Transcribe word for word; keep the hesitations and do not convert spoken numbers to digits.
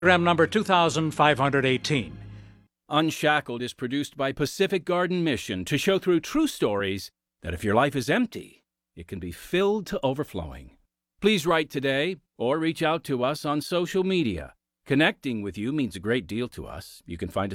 Program number two thousand five hundred eighteen. Unshackled is produced by Pacific Garden Mission to show through true stories that if your life is empty, it can be filled to overflowing. Please write today or reach out to us on social media. Connecting with you means a great deal to us. You can find us